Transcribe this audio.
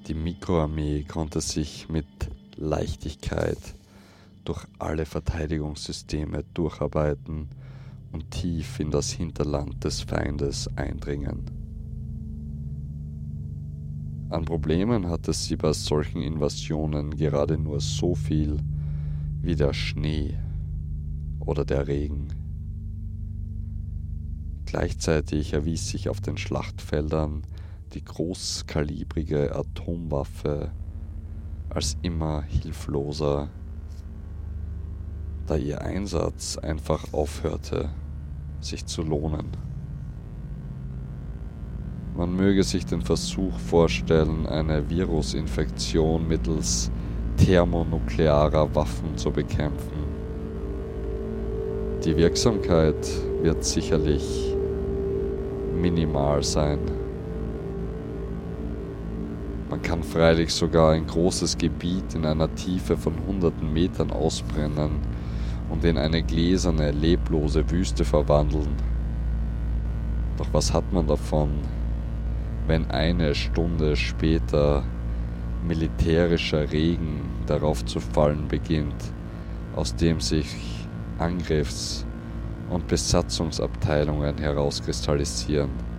Die Mikroarmee konnte sich mit Leichtigkeit durch alle Verteidigungssysteme durcharbeiten und tief in das Hinterland des Feindes eindringen. An Problemen hatte sie bei solchen Invasionen gerade nur so viel wie der Schnee oder der Regen. Gleichzeitig erwies sich auf den Schlachtfeldern die großkalibrige Atomwaffe als immer hilfloser, da ihr Einsatz einfach aufhörte, sich zu lohnen. Man möge sich den Versuch vorstellen, eine Virusinfektion mittels thermonuklearer Waffen zu bekämpfen. Die Wirksamkeit wird sicherlich minimal sein. Man kann freilich sogar ein großes Gebiet in einer Tiefe von hunderten Metern ausbrennen und in eine gläserne, leblose Wüste verwandeln. Doch was hat man davon, wenn eine Stunde später militärischer Regen darauf zu fallen beginnt, aus dem sich Angriffs- und Besatzungsabteilungen herauskristallisieren?